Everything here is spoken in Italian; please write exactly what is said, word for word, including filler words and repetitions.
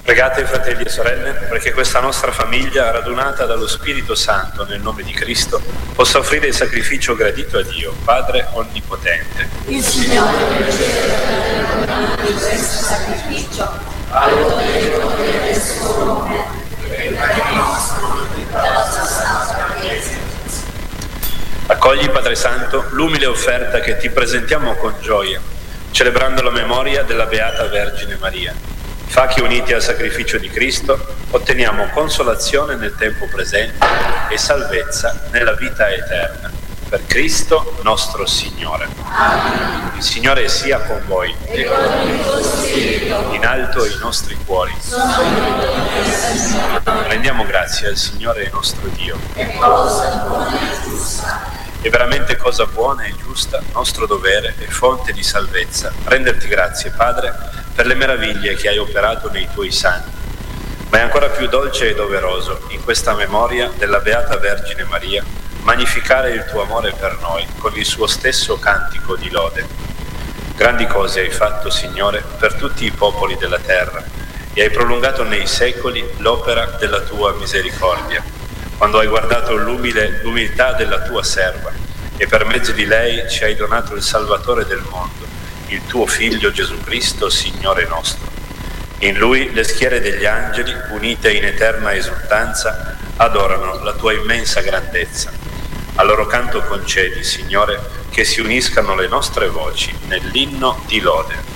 Pregate, fratelli e sorelle, perché questa nostra famiglia, radunata dallo Spirito Santo nel nome di Cristo, possa offrire il sacrificio gradito a Dio, Padre Onnipotente. Il Signore riceva di questo sacrificio, all'autorevole del suo nome, per il Padre nostro e per la sua santa Chiesa. Accogli, Padre Santo, l'umile offerta che ti presentiamo con gioia, celebrando la memoria della Beata Vergine Maria. Fa che, uniti al sacrificio di Cristo, otteniamo consolazione nel tempo presente e salvezza nella vita eterna. Per Cristo nostro Signore. Amen. Il Signore sia con voi. E con il tuo spirito. In alto i nostri cuori. Rendiamo grazie al Signore nostro Dio. È cosa buona e giusta. È veramente cosa buona e giusta, nostro dovere e fonte di salvezza, renderti grazie, Padre, per le meraviglie che hai operato nei tuoi santi. Ma è ancora più dolce e doveroso, in questa memoria della Beata Vergine Maria, magnificare il tuo amore per noi con il suo stesso cantico di lode. Grandi cose hai fatto, Signore, per tutti i popoli della terra e hai prolungato nei secoli l'opera della tua misericordia, quando hai guardato l'umile, l'umiltà della tua serva e per mezzo di lei ci hai donato il Salvatore del mondo, il tuo Figlio Gesù Cristo, Signore nostro. In Lui le schiere degli angeli, unite in eterna esultanza, adorano la tua immensa grandezza. Al loro canto concedi, Signore, che si uniscano le nostre voci nell'inno di lode.